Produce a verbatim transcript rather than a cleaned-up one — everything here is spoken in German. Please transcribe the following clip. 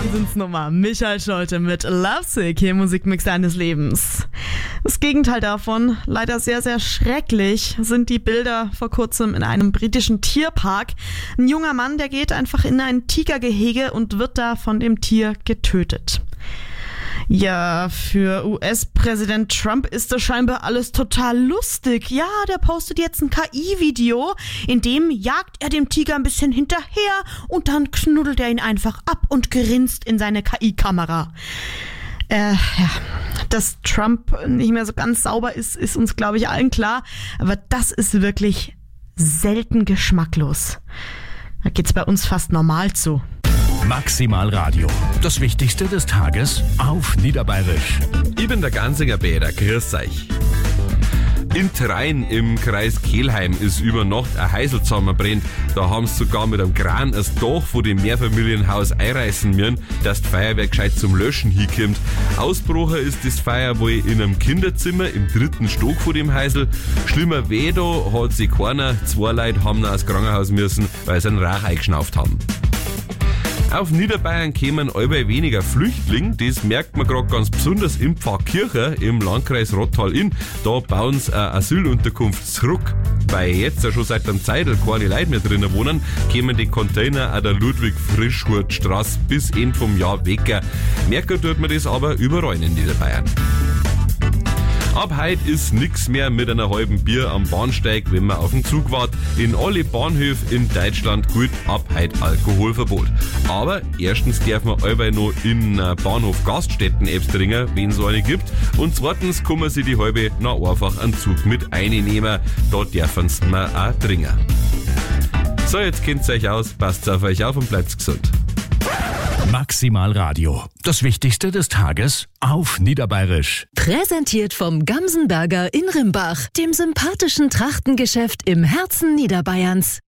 Wahnsinnsnummer. Michael Scholte mit Lovesick, hier im Musikmix deines Lebens. Das Gegenteil davon, leider sehr, sehr schrecklich, sind die Bilder vor kurzem in einem britischen Tierpark. Ein junger Mann, der geht einfach in ein Tigergehege und wird da von dem Tier getötet. Ja, für U S-Präsident Trump ist das scheinbar alles total lustig. Ja, der postet jetzt ein K I-Video, in dem jagt er dem Tiger ein bisschen hinterher und dann knuddelt er ihn einfach ab und grinst in seine K I-Kamera. Äh, ja, dass Trump nicht mehr so ganz sauber ist, ist uns, glaube ich, allen klar. Aber das ist wirklich selten geschmacklos. Da geht's bei uns fast normal zu. Maximal Radio. Das Wichtigste des Tages auf Niederbayerisch. Ich bin der Gansinger Bäder, grüß euch. In Trein im Kreis Kelheim ist über Nacht ein Heisel zusammenbrennt. Da haben sie sogar mit einem Kran das Dach von dem Mehrfamilienhaus einreißen müssen, dass die Feuerwehr gescheit zum Löschen hinkommt. Ausbrochen ist das Feuer wohl in einem Kinderzimmer im dritten Stock von dem Heisel. Schlimmer weh da hat sich keiner. Zwei Leute haben noch ins Krankenhaus müssen, weil sie einen Rauch eingeschnauft haben. Auf Niederbayern kämen allweil weniger Flüchtlinge, das merkt man gerade ganz besonders in Pfarrkirchen im Landkreis Rottal-Inn. Da bauen sie eine Asylunterkunft zurück. Weil jetzt ja schon seit einem Zeitl keine Leute mehr drinnen wohnen, kämen die Container an der Ludwig-Frischhurt-Straße bis Ende vom Jahr weg. Merken tut man das aber überall in Niederbayern. Ab heute ist nix mehr mit einer halben Bier am Bahnsteig, wenn man auf den Zug wartet. In alle Bahnhöfe in Deutschland gilt ab heute Alkoholverbot. Aber erstens darf man allweil noch in Bahnhof Gaststätten Apps trinken, wenn es eine gibt. Und zweitens kann man sich die halbe noch einfach einen Zug mit einnehmen. Da dürfen sie mir auch trinken. So, jetzt kennt's euch aus, passt auf euch auf und bleibt gesund. Maximal Radio. Das Wichtigste des Tages auf Niederbayerisch. Präsentiert vom Gamsenberger in Rimbach, dem sympathischen Trachtengeschäft im Herzen Niederbayerns.